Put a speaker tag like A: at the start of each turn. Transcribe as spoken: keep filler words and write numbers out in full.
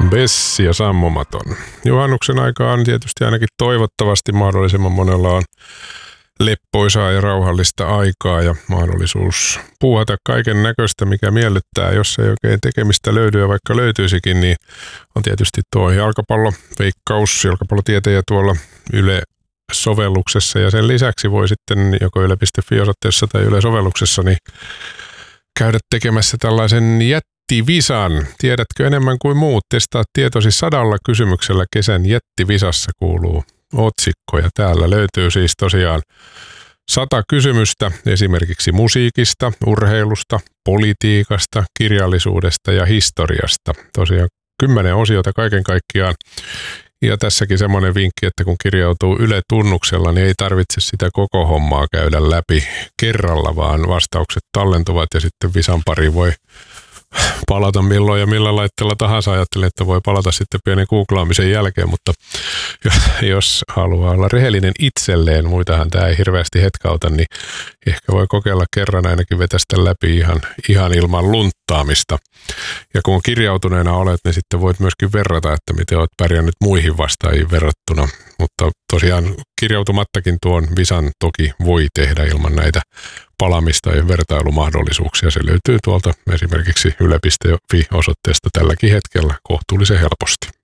A: Bessi ja sammumaton. Juhannuksen aika on tietysti ainakin toivottavasti mahdollisimman monella on leppoisaa ja rauhallista aikaa ja mahdollisuus puuhata kaiken näköistä, mikä miellyttää. Jos ei oikein tekemistä löydy ja vaikka löytyisikin, niin on tietysti tuo jalkapallo, veikkaus, jalkapallotietäjä tuolla Yle-sovelluksessa. Ja sen lisäksi voi sitten joko yle piste fi-osoitteessa tai Yle-sovelluksessa niin käydä tekemässä tällaisen jättivisan. Tiedätkö enemmän kuin muut? Testaa tietosi sadalla kysymyksellä kesän jättivisassa kuuluu otsikko. Ja täällä löytyy siis tosiaan sata kysymystä esimerkiksi musiikista, urheilusta, politiikasta, kirjallisuudesta ja historiasta. Tosiaan kymmenen osiota kaiken kaikkiaan. Ja tässäkin semmoinen vinkki, että kun kirjautuu Yle-tunnuksella, niin ei tarvitse sitä koko hommaa käydä läpi kerralla, vaan vastaukset tallentuvat ja sitten visan pari voi palata milloin ja millä laitteella tahansa. Ajattelin, että voi palata sitten pienen googlaamisen jälkeen, mutta jos haluaa olla rehellinen itselleen, muitahan tämä ei hirveästi hetkauta, niin ehkä voi kokeilla kerran ainakin vetästä läpi ihan, ihan ilman lunttaamista. Ja kun kirjautuneena olet, niin sitten voit myöskin verrata, että miten olet pärjännyt muihin vastaajiin verrattuna. Mutta tosiaan kirjautumattakin tuon visan toki voi tehdä ilman näitä palamista ja vertailumahdollisuuksia. Se löytyy tuolta esimerkiksi yle piste fi-osoitteesta tälläkin hetkellä kohtuullisen helposti.